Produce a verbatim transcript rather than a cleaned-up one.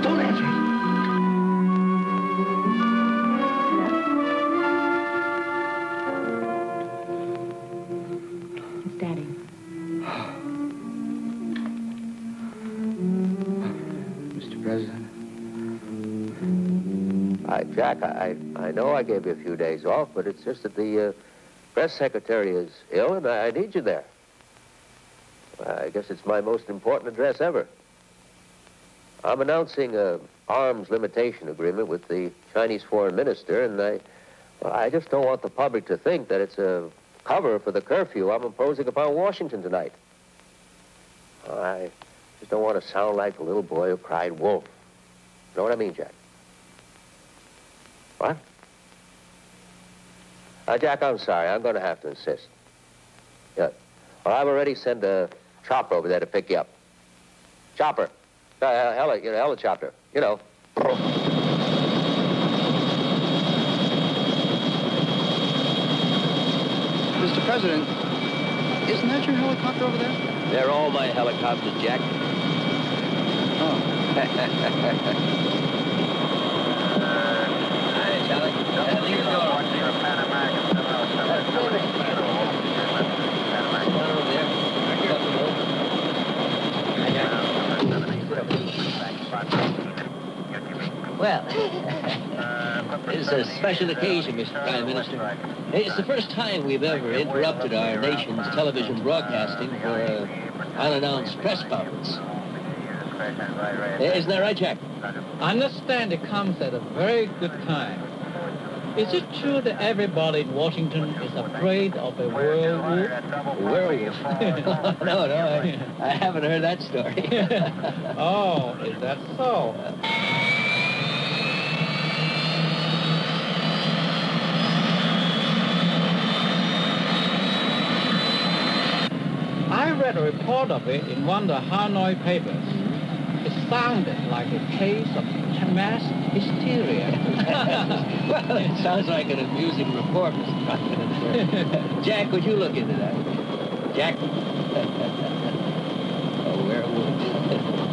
Don't answer it. It's Daddy. Mister President. Hi, Jack. I, I know I gave you a few days off, but it's just that the uh, press secretary is ill, and I, I need you there. I guess it's my most important address ever. I'm announcing a arms limitation agreement with the Chinese foreign minister, and I, well, I just don't want the public to think that it's a cover for the curfew I'm imposing upon Washington tonight. I just don't want to sound like the little boy who cried wolf. You know what I mean, Jack? What? Uh, Jack, I'm sorry. I'm going to have to insist. Yeah. Well, I've already sent a chopper over there to pick you up. Chopper. Uh, heli, you know, helicopter. You know. Mister President, isn't that your helicopter over there? They're all my helicopters, Jack. Oh. Hi, Charlie. Uh, leave the door open. Well, it's a special occasion, Mister Prime Minister. It's the first time we've ever interrupted our nation's television broadcasting for an unannounced press conference. Isn't that right, Jack? I understand it comes at a very good time. Is it true that everybody in Washington is afraid of a werewolf? A werewolf? no, no, I, I haven't heard that story. Oh, is that so? I read a report of it in one of the Hanoi papers. It sounded like a case of mass hysteria. Well, it sounds like an amusing report, Mister Prime Minister. Jack, would you look into that? Jack? A werewolf.